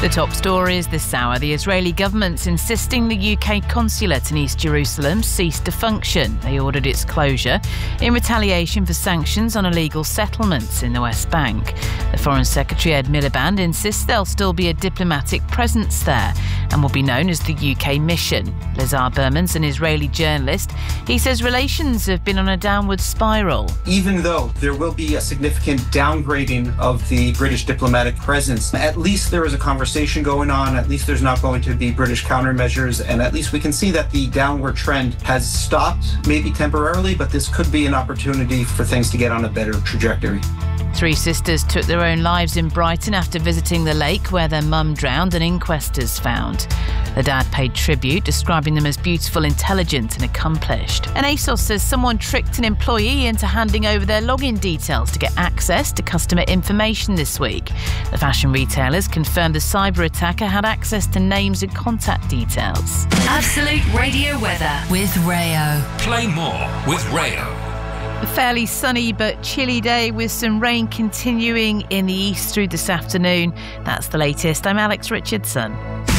The top stories this hour. The Israeli government's insisting the UK consulate in East Jerusalem ceased to function. They ordered its closure in retaliation for sanctions on illegal settlements in the West Bank. The Foreign Secretary Ed Miliband insists there'll still be a diplomatic presence there and will be known as the UK mission. Lazar Berman's an Israeli journalist. He says relations have been on a downward spiral. Even though there will be a significant downgrading of the British diplomatic presence, at least there is a conversation going on. At least there's not going to be British countermeasures, and at least we can see that the downward trend has stopped, maybe temporarily, but this could be an opportunity for things to get on a better trajectory. 3 sisters took their own lives in Brighton after visiting the lake where their mum drowned, an inquest is found. The dad paid tribute, describing them as beautiful, intelligent and accomplished. And ASOS says someone tricked an employee into handing over their login details to get access to customer information this week. The fashion retailers confirmed the cyber attacker had access to names and contact details. Absolute Radio weather with Rayo. Play more with Rayo. A fairly sunny but chilly day with some rain continuing in the east through this afternoon. That's the latest. I'm Alex Richardson.